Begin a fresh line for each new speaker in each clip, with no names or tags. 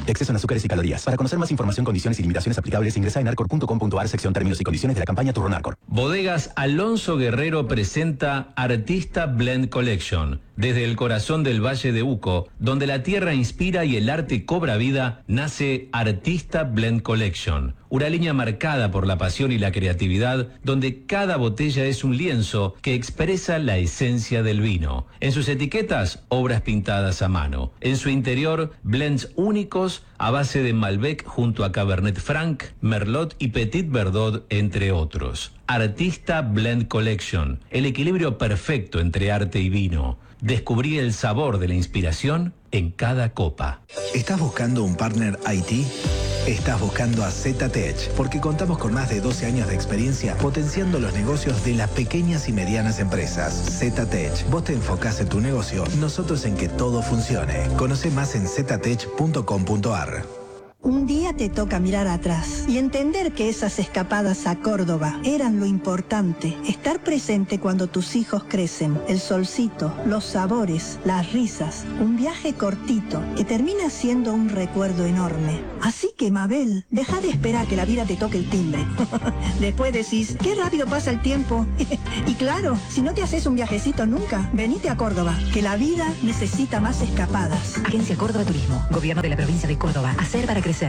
Exceso en azúcares y calorías. Para conocer más información, condiciones y limitaciones aplicables, ingresa en arcor.com.ar, sección términos y condiciones de la campaña Turrón Arcor.
Bodegas Alonso Guerrero presenta Artista Blend Collection. Desde el corazón del Valle de Uco, donde la tierra inspira y el arte cobra vida, nace Artista Blend Collection. Una línea marcada por la pasión y la creatividad, donde cada botella es un lienzo que expresa la esencia del vino. En sus etiquetas, obras pintadas a mano. En su interior, blends únicos a base de Malbec junto a Cabernet Franc, Merlot y Petit Verdot, entre otros. Artista Blend Collection, el equilibrio perfecto entre arte y vino. Descubrí el sabor de la inspiración en cada copa.
¿Estás buscando un partner IT? Estás buscando a ZTech, porque contamos con más de 12 años de experiencia potenciando los negocios de las pequeñas y medianas empresas. ZTech, vos te enfocás en tu negocio, nosotros en que todo funcione. Conoce más en ztech.com.ar.
Un día te toca mirar atrás y entender que esas escapadas a Córdoba eran lo importante. Estar presente cuando tus hijos crecen, el solcito, los sabores, las risas. Un viaje cortito que termina siendo un recuerdo enorme. Así que, Mabel, deja de esperar que la vida te toque el timbre. Después decís, qué rápido pasa el tiempo. Y claro, si no te haces un viajecito nunca, venite a Córdoba, que la vida necesita más escapadas.
Agencia Córdoba Turismo, Gobierno de la Provincia de Córdoba. Hacer para crecer.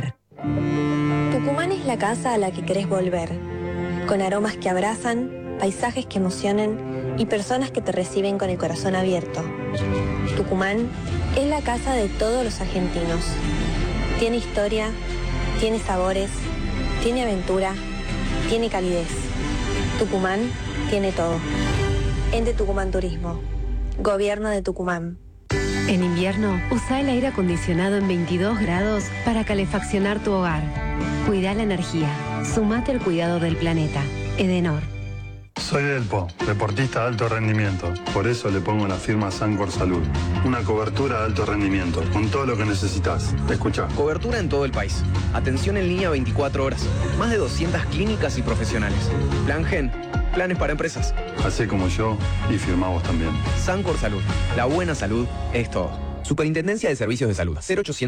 Tucumán es la casa a la que querés volver, con aromas que abrazan, paisajes que emocionan y personas que te reciben con el corazón abierto. Tucumán es la casa de todos los argentinos. Tiene historia, tiene sabores, tiene aventura, tiene calidez. Tucumán tiene todo. Ente Tucumán Turismo, Gobierno de Tucumán.
En invierno, usa el aire acondicionado en 22 grados para calefaccionar tu hogar. Cuida la energía. Sumate al cuidado del planeta. Edenor.
Soy Delpo, deportista de alto rendimiento. Por eso le pongo la firma Sancor Salud. Una cobertura de alto rendimiento, con todo lo que necesitas. Escucha.
Cobertura en todo el país. Atención en línea 24 horas. Más de 200 clínicas y profesionales. Plan Gen. Planes para empresas.
Hacé como yo y firmá vos también.
Sancor Salud. La buena salud es todo. Superintendencia de Servicios de Salud.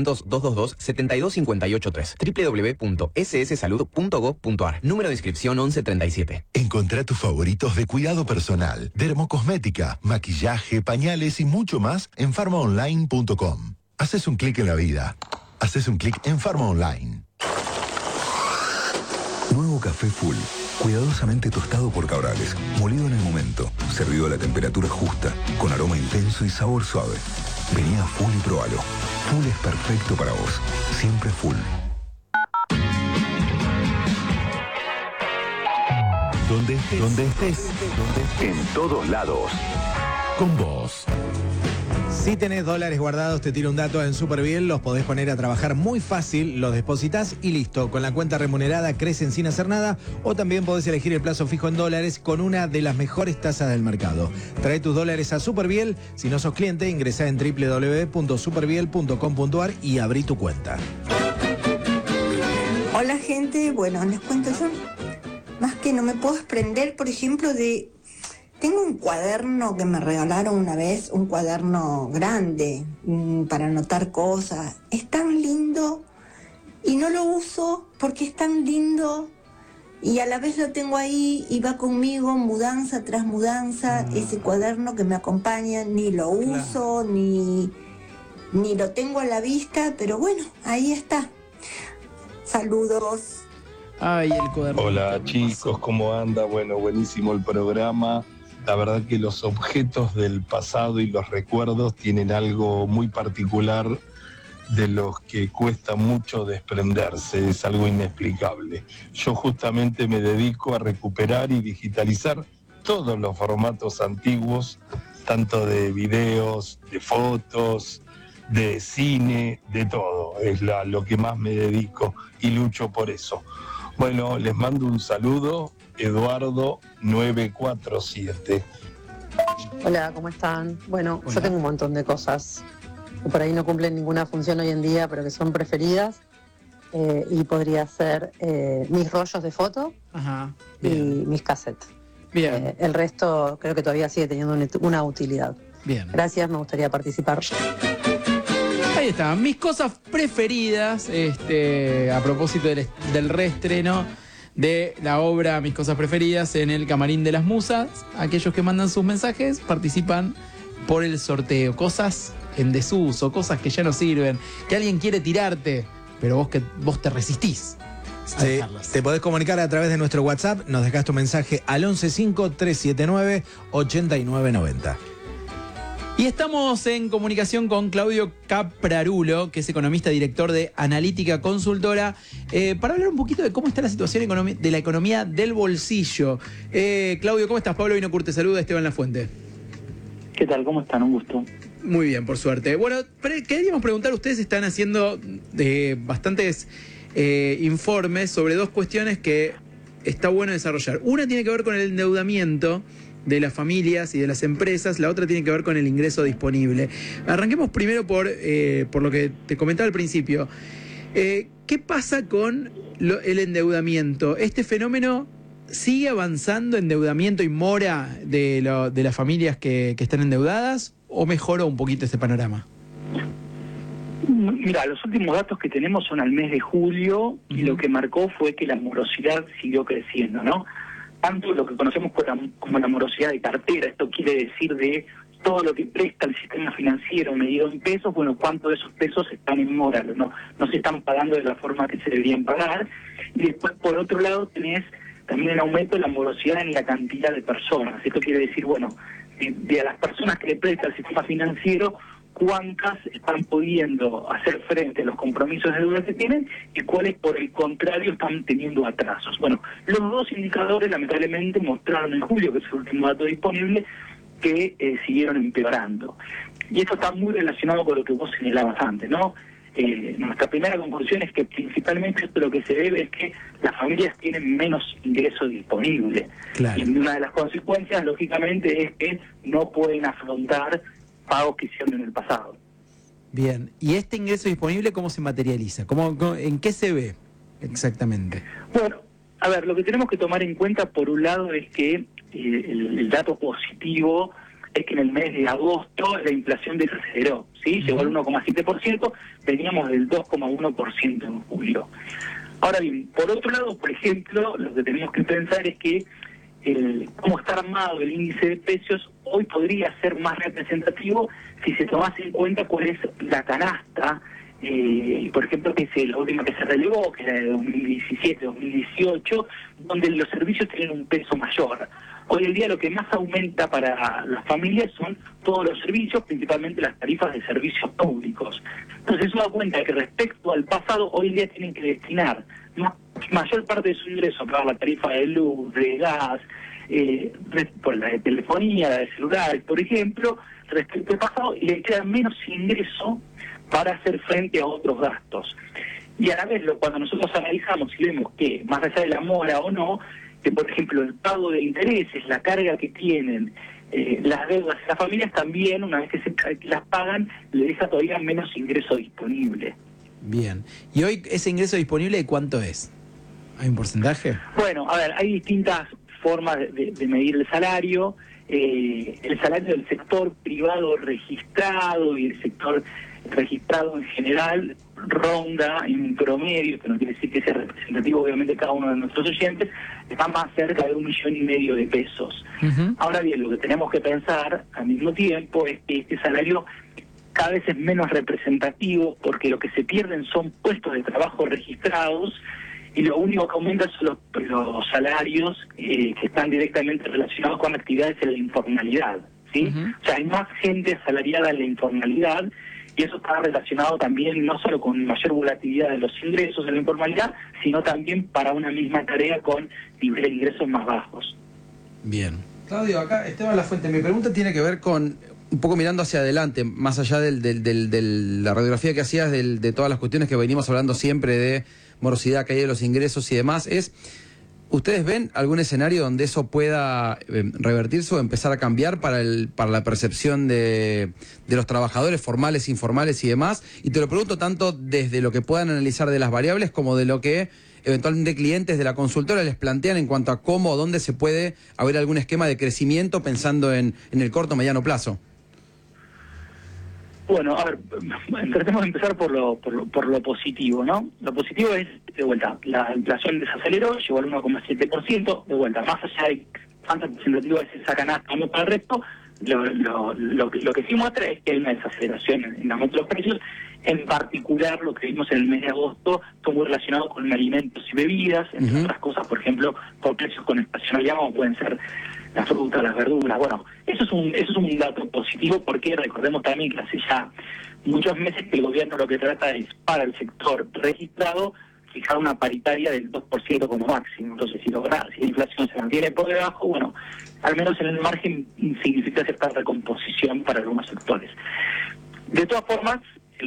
0800-222-72583. www.sssalud.gov.ar. Número de inscripción 1137.
Encontrá tus favoritos de cuidado personal, dermocosmética, maquillaje, pañales y mucho más en farmaonline.com. Haces un clic en la vida. Haces un clic en Farma Online.
Nuevo café Full. Cuidadosamente tostado por Cabrales, molido en el momento, servido a la temperatura justa, con aroma intenso y sabor suave. Vení a Full y probalo. Full es perfecto para vos. Siempre Full.
Donde estés. En todos lados. Con vos.
Si tenés dólares guardados, te tiro un dato en Superbiel, los podés poner a trabajar muy fácil, los depositas y listo. Con la cuenta remunerada crecen sin hacer nada, o también podés elegir el plazo fijo en dólares con una de las mejores tasas del mercado. Trae tus dólares a Superbiel. Si no sos cliente, ingresá en www.superbiel.com.ar y abrí tu cuenta.
Hola gente, bueno, les cuento yo. Más que no me puedo desprender, por ejemplo, de... Tengo un cuaderno que me regalaron una vez, un cuaderno grande para anotar cosas. Es tan lindo y no lo uso porque es tan lindo y a la vez lo tengo ahí y va conmigo mudanza tras mudanza. Ese cuaderno que me acompaña, ni lo uso, ni lo tengo a la vista, pero bueno, ahí está. Saludos.
Ay, el cuaderno. Hola chicos, ¿cómo anda? Bueno, buenísimo el programa. La verdad que los objetos del pasado y los recuerdos tienen algo muy particular de los que cuesta mucho desprenderse, es algo inexplicable. Yo justamente me dedico a recuperar y digitalizar todos los formatos antiguos, tanto de videos, de fotos, de cine, de todo. Es lo que más me dedico y lucho por eso. Bueno, les mando un saludo. Eduardo 947.
Hola, ¿cómo están? Bueno, yo tengo un montón de cosas que por ahí no cumplen ninguna función hoy en día, pero que son preferidas. Y podría ser mis rollos de foto y mis cassettes.
Bien.
El resto creo que todavía sigue teniendo una utilidad.
Bien.
Gracias, me gustaría participar.
Ahí Ahí está, mis cosas preferidas, a propósito del reestreno de la obra Mis cosas preferidas en el Camarín de las Musas. Aquellos que mandan sus mensajes participan por el sorteo. Cosas en desuso, cosas que ya no sirven, que alguien quiere tirarte, pero vos te resistís.
Te podés comunicar a través de nuestro WhatsApp, nos dejás tu mensaje al 115-379-8990.
Y estamos en comunicación con Claudio Caprarulo, que es economista, director de Analítica Consultora, para hablar un poquito de cómo está la situación de la economía del bolsillo. Claudio, ¿cómo estás? Pablo Vinocur te saluda, Esteban Lafuente.
¿Qué tal? ¿Cómo están? Un gusto.
Muy bien, por suerte. Bueno, queríamos preguntar, ustedes están haciendo bastantes informes sobre dos cuestiones que está bueno desarrollar. Una tiene que ver con el endeudamiento de las familias y de las empresas, la otra tiene que ver con el ingreso disponible. Arranquemos primero por lo que te comentaba al principio. ¿Qué pasa con el endeudamiento? ¿Este fenómeno sigue avanzando, endeudamiento y mora de las familias que están endeudadas, o mejoró un poquito este panorama?
Mira, los últimos datos que tenemos son al mes de julio y lo que marcó fue que la morosidad siguió creciendo, ¿no? Tanto lo que conocemos como la morosidad de cartera, esto quiere decir de todo lo que presta el sistema financiero medido en pesos, bueno, cuánto de esos pesos están en mora, no se están pagando de la forma que se deberían pagar. Y después, por otro lado, tenés también el aumento de la morosidad en la cantidad de personas. Esto quiere decir, bueno, de a las personas que le presta el sistema financiero, cuántas están pudiendo hacer frente a los compromisos de deuda que tienen y cuáles, por el contrario, están teniendo atrasos. Bueno, los dos indicadores lamentablemente mostraron en julio, que es el último dato disponible, que siguieron empeorando. Y esto está muy relacionado con lo que vos señalabas antes, ¿no? Nuestra primera conclusión es que principalmente esto lo que se debe es que las familias tienen menos ingreso disponible. Claro. Y una de las consecuencias, lógicamente, es que no pueden afrontar pagos que hicieron en el pasado.
Bien, ¿y este ingreso disponible cómo se materializa? ¿En qué se ve exactamente?
Bueno, a ver, lo que tenemos que tomar en cuenta, por un lado, es que el dato positivo es que en el mes de agosto la inflación desaceleró, ¿sí? Llegó al 1,7%, veníamos del 2,1% en julio. Ahora bien, por otro lado, por ejemplo, lo que tenemos que pensar es que cómo está armado el índice de precios hoy podría ser más representativo si se tomase en cuenta cuál es la canasta, por ejemplo, que es la última que se relevó, que era de 2017-2018, donde los servicios tienen un peso mayor. Hoy en día lo que más aumenta para las familias son todos los servicios, principalmente las tarifas de servicios públicos. Entonces eso da cuenta que respecto al pasado, hoy en día tienen que destinar mayor parte de su ingreso a pagar la tarifa de luz, de gas, por la de telefonía, la de celular, por ejemplo, respecto al pasado, y le queda menos ingreso para hacer frente a otros gastos. Y a la vez, cuando nosotros analizamos y vemos que, más allá de la mora o no, que por ejemplo el pago de intereses, la carga que tienen las deudas de las familias, también una vez que las pagan, le deja todavía menos ingreso disponible.
Bien. ¿Y hoy ese ingreso disponible de cuánto es? ¿Hay un porcentaje?
Bueno, a ver, hay distintas formas de medir el salario. El salario del sector privado registrado y el sector registrado en general ronda en promedio, que no quiere decir que sea representativo obviamente cada uno de nuestros oyentes, está más cerca de 1,5 millones de pesos. Ahora bien, lo que tenemos que pensar al mismo tiempo es que este salario cada vez es menos representativo, porque lo que se pierden son puestos de trabajo registrados y lo único que aumenta son los salarios que están directamente relacionados con actividades en la informalidad, ¿sí? O sea, hay más gente asalariada en la informalidad, y eso está relacionado también no solo con mayor volatilidad de los ingresos en la informalidad, sino también para una misma tarea con niveles de ingresos más bajos.
Bien.
Claudio, acá Esteban Lafuente, mi pregunta tiene que ver con un poco mirando hacia adelante, más allá de la radiografía que hacías de todas las cuestiones que venimos hablando siempre de morosidad, caída de los ingresos y demás, ¿ustedes ven algún escenario donde eso pueda revertirse o empezar a cambiar para la percepción de los trabajadores formales, informales y demás? Y te lo pregunto tanto desde lo que puedan analizar de las variables como de lo que eventualmente clientes de la consultora les plantean en cuanto a cómo o dónde se puede haber algún esquema de crecimiento pensando en el corto o mediano plazo.
Bueno, a ver, tratemos de empezar por lo positivo, ¿no? Lo positivo es, de vuelta, la inflación desaceleró, llegó al 1,7%, de vuelta, más allá de cuánto representativo es esa canasta o no para el resto, lo que sí muestra es que hay una desaceleración en el aumento de los precios. En particular, lo que vimos en el mes de agosto estuvo muy relacionado con alimentos y bebidas, entre otras cosas, por ejemplo, por precios con estacionalidad, como pueden ser las frutas, las verduras. Bueno, eso es un dato positivo, porque recordemos también que hace ya muchos meses que el gobierno lo que trata es, para el sector registrado, fijar una paritaria del 2% como máximo. Entonces, si la inflación se mantiene por debajo, bueno, al menos en el margen significa cierta recomposición para algunos sectores. De todas formas,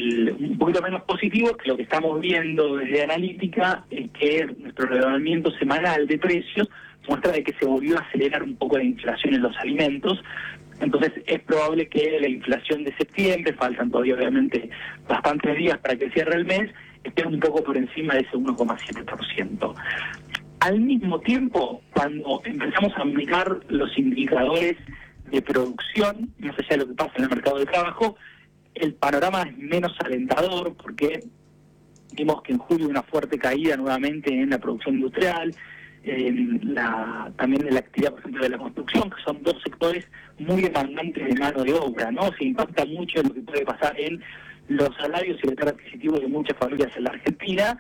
un poquito menos positivo, que lo que estamos viendo desde Analítica es que nuestro relevamiento semanal de precios muestra de que se volvió a acelerar un poco la inflación en los alimentos. Entonces es probable que la inflación de septiembre, faltan todavía obviamente bastantes días para que cierre el mes, esté un poco por encima de ese 1,7%. Al mismo tiempo, cuando empezamos a mirar los indicadores de producción, más allá de lo que pasa en el mercado de trabajo, el panorama es menos alentador, porque vimos que en julio una fuerte caída nuevamente en la producción industrial, también en la actividad, por ejemplo, de la construcción, que son dos sectores muy demandantes de mano de obra, ¿no? Se impacta mucho en lo que puede pasar en los salarios y el poder adquisitivo de muchas familias en la Argentina,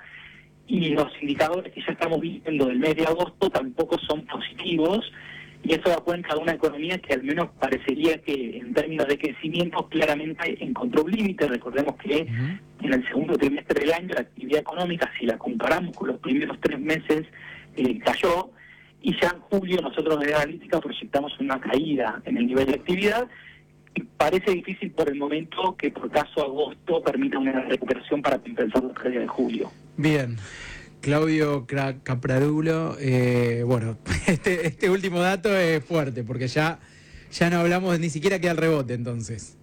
y los indicadores que ya estamos viendo del mes de agosto tampoco son positivos, y eso da cuenta de una economía que al menos parecería que en términos de crecimiento claramente encontró un límite. Recordemos que en el segundo trimestre del año la actividad económica, si la comparamos con los primeros 3 meses, cayó, y ya en julio nosotros de Analítica proyectamos una caída en el nivel de actividad, y parece difícil por el momento que por caso agosto permita una recuperación para compensar la pérdida de julio.
Bien. Claudio Caprarulo, bueno, este último dato es fuerte, porque ya no hablamos, ni siquiera queda el rebote entonces.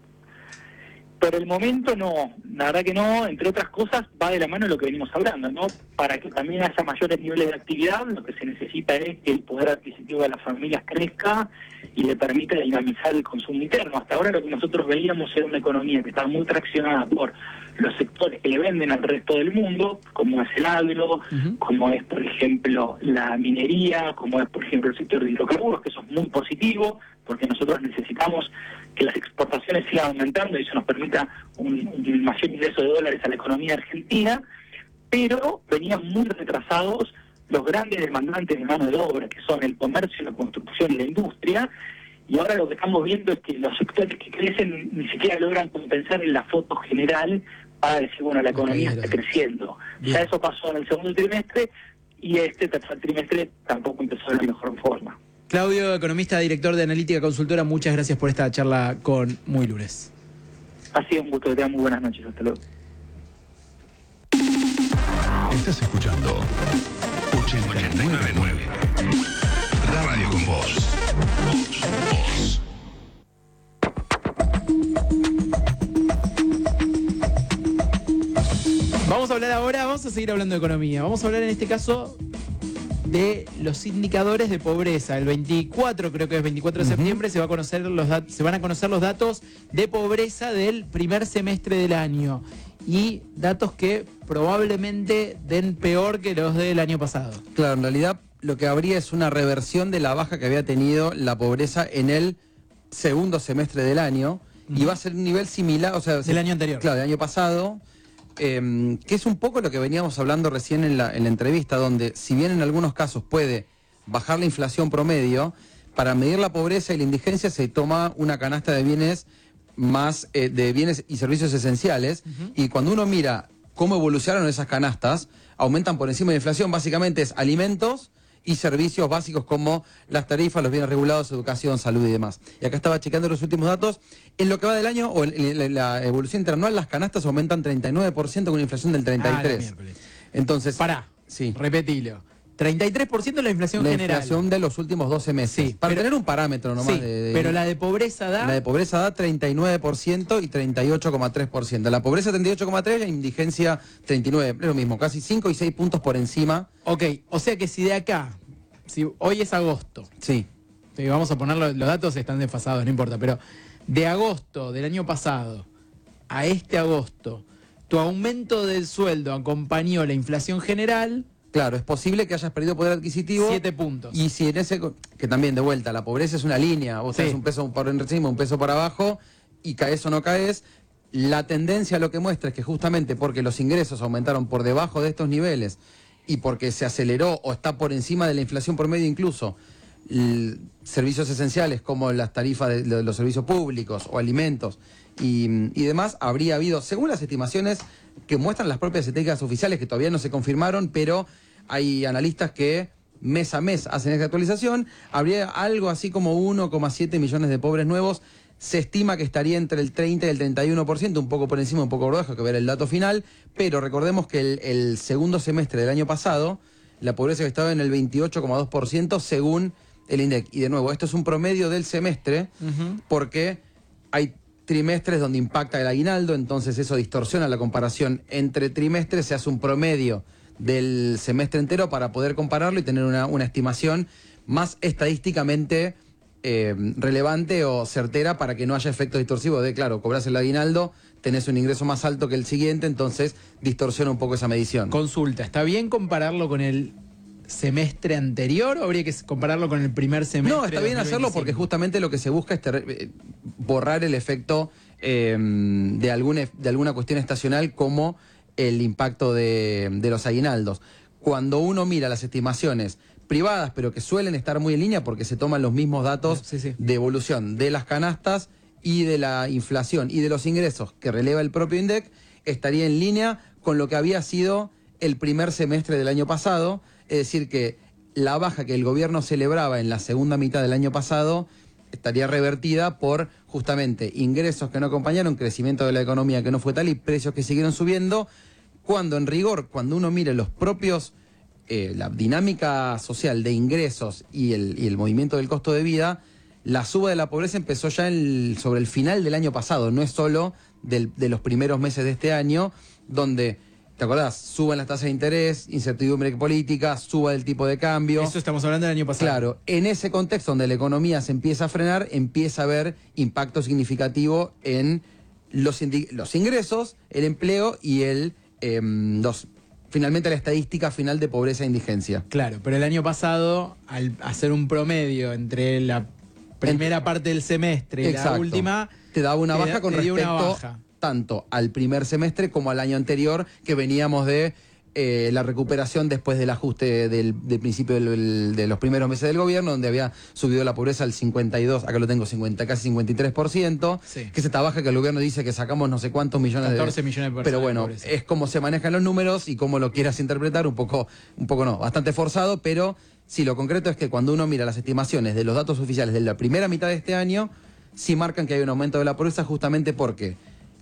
Por el momento no, la verdad que no, entre otras cosas va de la mano de lo que venimos hablando, ¿no? Para que también haya mayores niveles de actividad, lo que se necesita es que el poder adquisitivo de las familias crezca y le permita dinamizar el consumo interno. Hasta ahora lo que nosotros veíamos era una economía que está muy traccionada por los sectores que le venden al resto del mundo, como es el agro, como es, por ejemplo, la minería, como es, por ejemplo, el sector de hidrocarburos, que eso es muy positivo, porque nosotros necesitamos que las exportaciones sigan aumentando y eso nos permita un mayor ingreso de dólares a la economía argentina, pero venían muy retrasados los grandes demandantes de mano de obra, que son el comercio, la construcción y la industria, y ahora lo que estamos viendo es que los sectores que crecen ni siquiera logran compensar en la foto general para decir, bueno, la economía está creciendo. Ya eso pasó en el segundo trimestre, y este tercer trimestre tampoco empezó de la mejor forma.
Claudio, economista, director de Analítica Consultora, muchas gracias por esta charla con Muy Lunes.
Ha sido un gusto, que tengan muy buenas noches, hasta luego.
Estás escuchando 899 Radio con Voz. Voz.
Vamos a hablar ahora, vamos a seguir hablando de economía. Vamos a hablar en este caso de los indicadores de pobreza. El 24, creo que es 24 de septiembre, se van a conocer los datos de pobreza del primer semestre del año. Y datos que probablemente den peor que los del año pasado.
Claro, en realidad lo que habría es una reversión de la baja que había tenido la pobreza en el segundo semestre del año. Y va a ser un nivel similar, o sea,
del año anterior.
Claro, del año pasado. Que es un poco lo que veníamos hablando recién en la entrevista, donde si bien en algunos casos puede bajar la inflación promedio, para medir la pobreza y la indigencia se toma una canasta de bienes más de bienes y servicios esenciales, y cuando uno mira cómo evolucionaron esas canastas, aumentan por encima de la inflación. Básicamente es alimentos y servicios básicos como las tarifas, los bienes regulados, educación, salud y demás. Y acá estaba checando los últimos datos. En lo que va del año, o en la evolución interanual, las canastas aumentan 39% con una inflación del 33%. Entonces,
sí, repetilo. 33% la inflación general.
La inflación de los últimos 12 meses. Sí, para tener un parámetro nomás.
Sí, pero la de pobreza da...
La de pobreza da 39% y 38,3%. La pobreza 38,3%, la indigencia 39%. Es lo mismo, casi 5 y 6 puntos por encima.
Ok, o sea que si de acá, si hoy es agosto.
Sí.
Vamos a poner los datos, están desfasados, no importa, pero de agosto del año pasado a este agosto tu aumento del sueldo acompañó la inflación general...
Claro, es posible que hayas perdido poder adquisitivo.
7 puntos.
Y si en ese... Que también, de vuelta, la pobreza es una línea. Vos tenés un peso por encima, un peso por abajo, y caes o no caes. La tendencia lo que muestra es que justamente porque los ingresos aumentaron por debajo de estos niveles y porque se aceleró o está por encima de la inflación promedio incluso, servicios esenciales como las tarifas de los servicios públicos o alimentos y demás, habría habido, según las estimaciones que muestran las propias estadísticas oficiales, que todavía no se confirmaron, pero hay analistas que mes a mes hacen esta actualización, habría algo así como 1,7 millones de pobres nuevos. Se estima que estaría entre el 30 y el 31%, un poco por encima, un poco por debajo, hay que ver el dato final, pero recordemos que el segundo semestre del año pasado, la pobreza estaba en el 28,2% según el INDEC. Y de nuevo, esto es un promedio del semestre, porque hay trimestres donde impacta el aguinaldo, entonces eso distorsiona la comparación entre trimestres, se hace un promedio del semestre entero para poder compararlo y tener una estimación más estadísticamente relevante o certera para que no haya efectos distorsivos de, claro, cobras el aguinaldo, tenés un ingreso más alto que el siguiente, entonces distorsiona un poco esa medición.
Consulta, ¿está bien compararlo con el semestre anterior o habría que compararlo con el primer semestre?
No, está bien hacerlo porque justamente lo que se busca es borrar el efecto de alguna cuestión estacional como el impacto de los aguinaldos. Cuando uno mira las estimaciones privadas, pero que suelen estar muy en línea porque se toman los mismos datos de evolución de las canastas y de la inflación y de los ingresos que releva el propio INDEC, estaría en línea con lo que había sido el primer semestre del año pasado, es decir que la baja que el gobierno celebraba en la segunda mitad del año pasado estaría revertida por justamente ingresos que no acompañaron, crecimiento de la economía que no fue tal y precios que siguieron subiendo, cuando en rigor, cuando uno mire los propios la dinámica social de ingresos y el movimiento del costo de vida, la suba de la pobreza empezó ya sobre el final del año pasado, no es solo de los primeros meses de este año, donde, ¿te acordás? Suban las tasas de interés, incertidumbre política, suba el tipo de cambio.
Eso estamos hablando del año pasado.
Claro, en ese contexto donde la economía se empieza a frenar, empieza a haber impacto significativo en los ingresos, el empleo y finalmente la estadística final de pobreza e indigencia.
Claro, pero el año pasado, al hacer un promedio entre la primera parte del semestre y la última,
te daba una baja con respecto tanto al primer semestre como al año anterior, que veníamos de la recuperación después del ajuste del principio de los primeros meses del gobierno, donde había subido la pobreza al 52, acá lo tengo, casi 53%, que es esta baja que el gobierno dice que sacamos no sé cuántos millones
14 millones de personas.
Pero bueno, es como se manejan los números y cómo lo quieras interpretar, un poco no, bastante forzado, pero sí, lo concreto es que cuando uno mira las estimaciones de los datos oficiales de la primera mitad de este año, sí marcan que hay un aumento de la pobreza justamente porque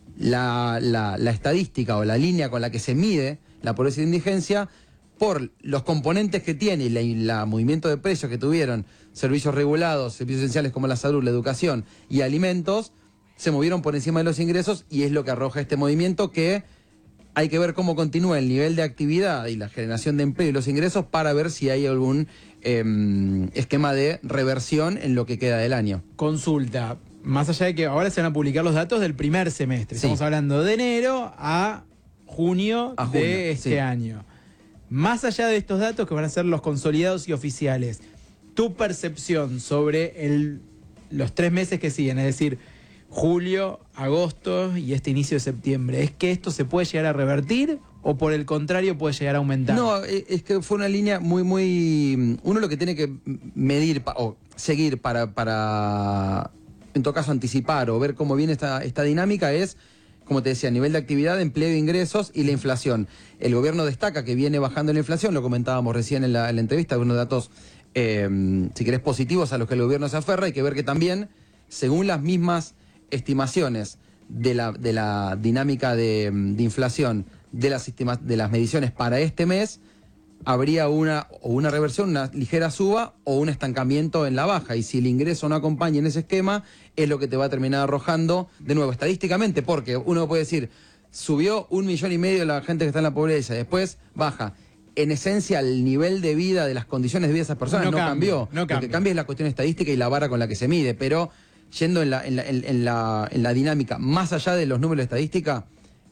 la estadística o la línea con la que se mide la pobreza y la indigencia, por los componentes que tiene y el movimiento de precios que tuvieron servicios regulados, servicios esenciales como la salud, la educación y alimentos, se movieron por encima de los ingresos y es lo que arroja este movimiento que hay que ver cómo continúa el nivel de actividad y la generación de empleo y los ingresos para ver si hay algún esquema de reversión en lo que queda del año.
Consulta, más allá de que ahora se van a publicar los datos del primer semestre, estamos hablando de enero a junio de este año. Más allá de estos datos que van a ser los consolidados y oficiales, tu percepción sobre los 3 meses que siguen, es decir, julio, agosto y este inicio de septiembre, ¿es que esto se puede llegar a revertir o por el contrario puede llegar a aumentar?
No, es que fue una línea muy... Uno lo que tiene que medir o seguir para en todo caso anticipar o ver cómo viene esta dinámica es, como te decía, nivel de actividad, empleo, ingresos y la inflación. El gobierno destaca que viene bajando la inflación, lo comentábamos recién en la entrevista, unos datos, si querés, positivos a los que el gobierno se aferra. Hay que ver que también, según las mismas estimaciones de la dinámica de inflación de las mediciones para este mes, habría una reversión, una ligera suba o un estancamiento en la baja. Y si el ingreso no acompaña en ese esquema, es lo que te va a terminar arrojando, de nuevo, estadísticamente, porque uno puede decir, subió 1,5 millones la gente que está en la pobreza, después baja. En esencia, el nivel de vida, de las condiciones de vida de esas personas no cambió. Lo que cambia es la cuestión estadística y la vara con la que se mide, pero yendo en la dinámica, más allá de los números de estadística,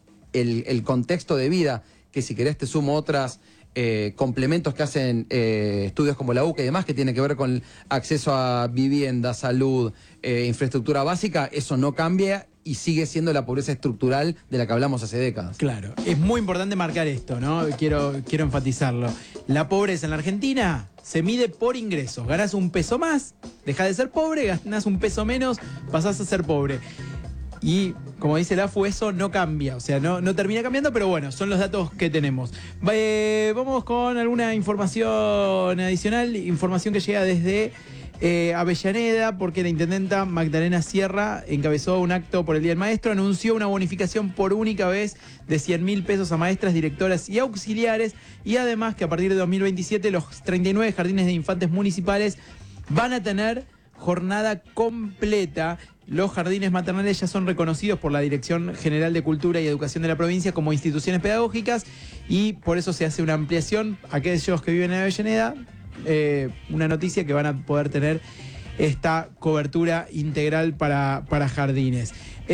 el contexto de vida, que si querés te sumo otras complementos que hacen estudios como la UCA y demás, que tiene que ver con acceso a vivienda, salud, infraestructura básica, eso no cambia y sigue siendo la pobreza estructural de la que hablamos hace décadas.
Claro, es muy importante marcar esto, ¿no? Quiero enfatizarlo. La pobreza en la Argentina se mide por ingresos. Ganás un peso más, dejás de ser pobre, ganás un peso menos, pasás a ser pobre. Y como dice la AFU, eso no cambia, o sea, no termina cambiando, pero bueno, son los datos que tenemos. Vamos con alguna información adicional, información que llega desde Avellaneda, porque la intendenta Magdalena Sierra encabezó un acto por el Día del Maestro, anunció una bonificación por única vez de 100.000 pesos a maestras, directoras y auxiliares, y además que a partir de 2027 los 39 jardines de infantes municipales van a tener jornada completa. Los jardines maternales ya son reconocidos por la Dirección General de Cultura y Educación de la provincia como instituciones pedagógicas, y por eso se hace una ampliación a aquellos que viven en Avellaneda. Una noticia que van a poder tener esta cobertura integral para jardines.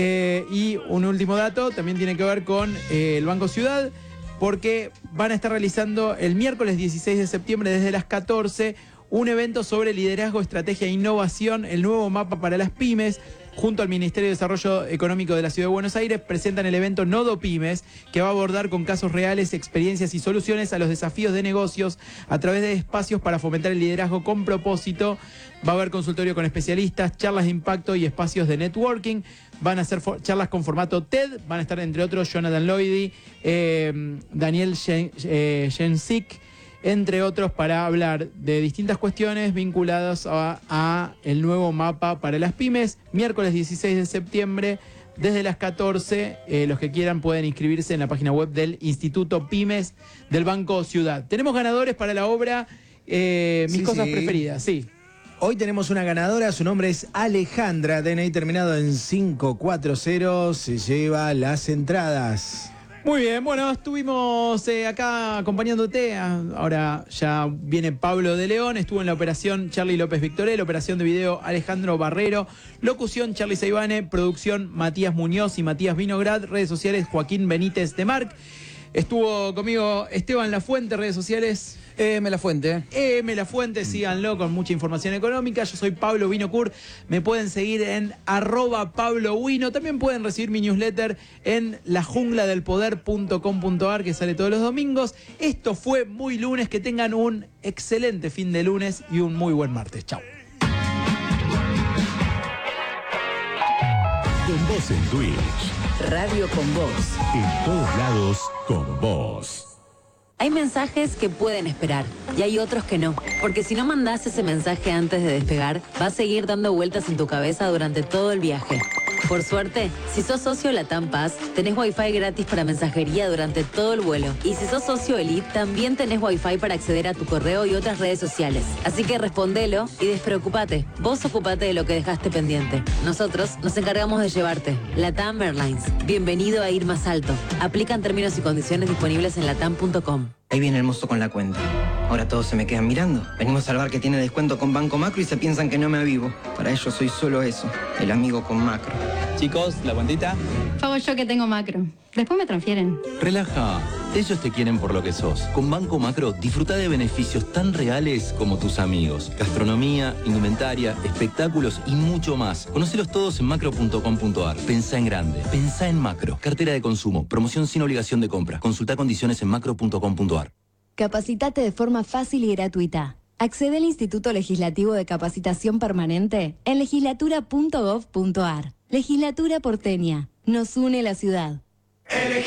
Y un último dato también tiene que ver con el Banco Ciudad, porque van a estar realizando el miércoles 16 de septiembre desde las 14 un evento sobre liderazgo, estrategia e innovación, el nuevo mapa para las pymes. Junto al Ministerio de Desarrollo Económico de la Ciudad de Buenos Aires presentan el evento Nodo Pymes, que va a abordar con casos reales, experiencias y soluciones a los desafíos de negocios a través de espacios para fomentar el liderazgo con propósito. Va a haber consultorio con especialistas, charlas de impacto y espacios de networking. Van a ser charlas con formato TED. Van a estar, entre otros, Jonathan Lloydy, Daniel Jensik, entre otros, para hablar de distintas cuestiones vinculadas a el nuevo mapa para las pymes. Miércoles 16 de septiembre, desde las 14, los que quieran pueden inscribirse en la página web del Instituto Pymes del Banco Ciudad. Tenemos ganadores para la obra Mis Cosas Preferidas, sí.
Hoy tenemos una ganadora, su nombre es Alejandra, DNI terminado en 540, se lleva las entradas.
Muy bien, bueno, estuvimos acá acompañándote. Ahora ya viene Pablo de León. Estuvo en la operación Charlie López Victorel, operación de video Alejandro Barrero, locución Charlie Seibane, producción Matías Muñoz y Matías Vinograd, redes sociales Joaquín Benítez de Marc. Estuvo conmigo Esteban Lafuente, redes sociales.
Lafuente.
Lafuente, síganlo con mucha información económica. Yo soy Pablo Winocur. Me pueden seguir en @PabloWino. También pueden recibir mi newsletter en lajungladelpoder.com.ar, que sale todos los domingos. Esto fue Muy Lunes. Que tengan un excelente fin de lunes y un muy buen martes. Chau.
Con vos en Twitch.
Radio con vos.
En todos lados, con vos.
Hay mensajes que pueden esperar y hay otros que no. Porque si no mandás ese mensaje antes de despegar, va a seguir dando vueltas en tu cabeza durante todo el viaje. Por suerte, si sos socio Latam Paz, tenés Wi-Fi gratis para mensajería durante todo el vuelo. Y si sos socio Elite, también tenés Wi-Fi para acceder a tu correo y otras redes sociales. Así que respondelo y despreocupate. Vos ocupate de lo que dejaste pendiente. Nosotros nos encargamos de llevarte. Latam Airlines. Bienvenido a ir más alto. Aplican términos y condiciones disponibles en latam.com.
Ahí viene el mozo con la cuenta. Ahora todos se me quedan mirando. Venimos al bar que tiene descuento con Banco Macro y se piensan que no me avivo. Para ellos soy solo eso, el amigo con Macro.
Chicos, ¿la cuentita?
Pago yo que tengo Macro. Después me transfieren.
Relaja. Ellos te quieren por lo que sos. Con Banco Macro, disfruta de beneficios tan reales como tus amigos. Gastronomía, indumentaria, espectáculos y mucho más. Conócelos todos en macro.com.ar. Pensá en grande. Pensá en Macro. Cartera de consumo. Promoción sin obligación de compra. Consulta condiciones en macro.com.ar.
Capacitate de forma fácil y gratuita. Accede al Instituto Legislativo de Capacitación Permanente en legislatura.gov.ar. Legislatura porteña. Nos une la ciudad.